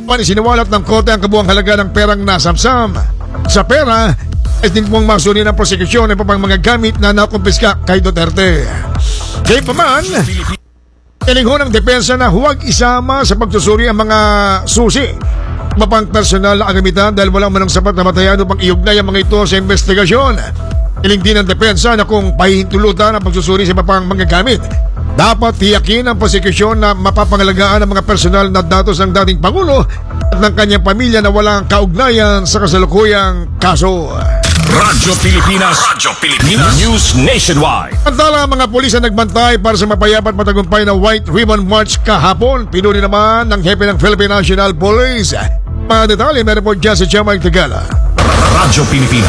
pa isiniwalat ng korte ang kabuang halaga ng perang nasamsam. Sa pera, ay din pong masuri ng prosekusyon ay papang mga gamit na nakumpiska kay Duterte. Kaya pa man, iningo ng depensa na huwag isama sa pagsusuri ang mga susi mapang personal na agamitan dahil walang manang sapat na batayan upang iugnay ang mga ito sa investigasyon. Iling din ng depensa na kung pahihintulutan ang pagsusuri sa mapang mga gamit, dapat tiyakin ang prosekusyon na mapapangalagaan ang mga personal na datos ng dating Pangulo at ng kanyang pamilya na walang kaugnayan sa kasalukuyang kaso. Radyo Pilipinas News Nationwide. Antala mga pulis na nagbantay para sa mapayapat matagumpay na White Ribbon March kahapon. Pinuni naman ng hepe ng Philippine National Police. Mga detalye may report dyan si Jamaic Tagala. Radyo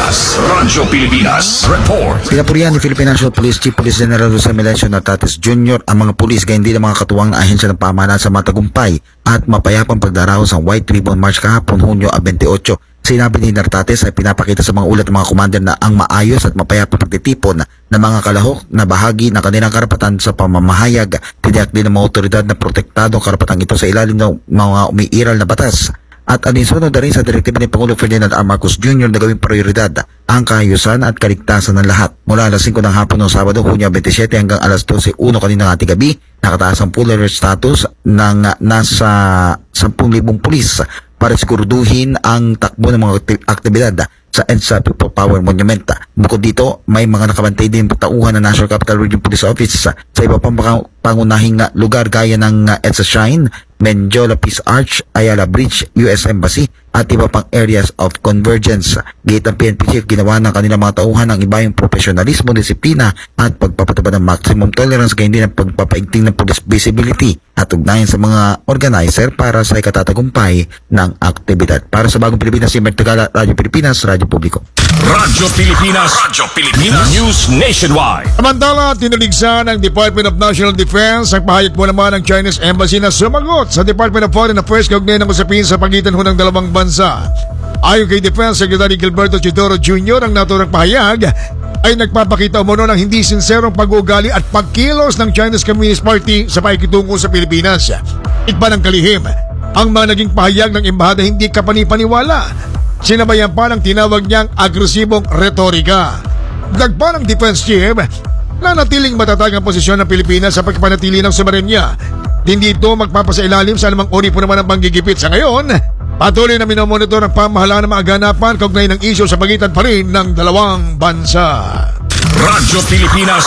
Pilipinas Report. Pinapurihan ni Philippine National Police Chief Police General Jose Melencio Nartates Jr. ang mga pulis gayon din ang mga katuwang na ahensya ng pamahalaan sa matagumpay at mapayapang pagdaraos sa White Ribbon March kahapon Hunyo 28. Sinabi ni Nartates ay pinapakita sa mga ulat ng mga commander na ang maayos at mapayapang pagtitipon ng mga kalahok na bahagi ng kanilang karapatan sa pamamahayag. Tiniyak din ng mga otoridad na protektado ang karapatan ito sa ilalim ng mga umiiral na batas. At alinsunod na rin sa direktiba ni Pangulo Ferdinand R. Marcos Jr. na gawing prioridad ang kaayusan at kaligtasan ng lahat. Mula alas 5 ng hapon ng Sabado, Hunyo 27 hanggang alas 12:01 kaninang ating gabi, nakataas ang full alert status ng nasa 10,000 pulis para siguraduhin ang takbo ng mga aktibidad sa EDSA People Power Monument. Bukod dito, may mga nakabantay din tauhan ng National Capital Region Police Office sa iba pang pangunahing lugar gaya ng EDSA Shrine, Menjola Peace Arch, Ayala Bridge, US Embassy at iba pang areas of convergence. Gate ang PNP Chief, ginawa ng kanilang mga tauhan ng iba yung profesionalismo, disiplina at pagpapatupad ng maximum tolerance gayon din ang pagpapaigting ng police visibility at ugnayan sa mga organizer para sa ikatatagumpay ng aktibidad. Para sa Bagong Pilipinas, si Mer Tagala, Radyo Pilipinas, Radyo Publiko. Radyo Pilipinas News Nationwide. Samantala, tinuligsa ng Department of National Defense ang pahayag mo naman ng Chinese Embassy na sumagot sa Department of Foreign Affairs kaugnay ng usapin sa pagitan ng dalawang bansa. Ayon kay Defense Secretary Gilberto Chidoro Jr., ang naturang pahayag ay nagpapakita umano ng hindi sinserong pag-uugali at pagkilos ng Chinese Communist Party sa pakikitungo sa Pilipinas. Iba ng kalihim, ang mga naging pahayag ng embahada hindi kapanipaniwala. Sinabayan pa ng tinawag niyang agresibong retorika. Dagpa ng Defense Chief, nanatiling matatag ang posisyon ng Pilipinas sa pagpanatili ng soberenya. Hindi ito magpapasailalim sa anumang uri po naman ng panggigipit sa ngayon. Patuloy na minomonitor ang pamahalaan ng mga ganapan kaugnay ng isyu sa pagitan pa rin ng dalawang bansa. Radyo Pilipinas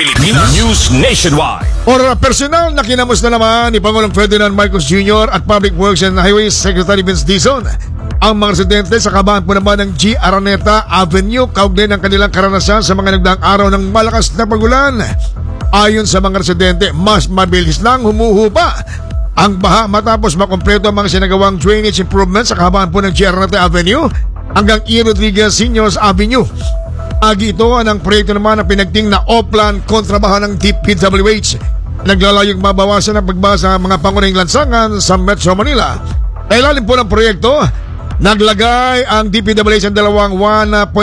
News Nationwide. Personal na kinamusta naman ni Pangulong Ferdinand Marcos Jr. at Public Works and Highways Secretary Vince Dizon ang mga residente sa kabahan po naman ng G. Araneta Avenue kaugnay ng kanilang karanasan sa mga nagdaang araw ng malakas na pagulan. Ayon sa mga residente, mas mabilis lang humuhupa ang baha matapos makompleto ang mga sinagawang drainage improvements sa kahabaan po ng G. Araneta Avenue hanggang E. Rodriguez Seniors Avenue. Agi ito ang proyekto naman ng pinagting na Oplan kontrabahan ng DPWH. Naglalayong mabawasan ang pagbaha sa mga pangunahing lansangan sa Metro Manila. Sa ilalim po ng proyekto, naglagay ang DPWH ang dalawang 1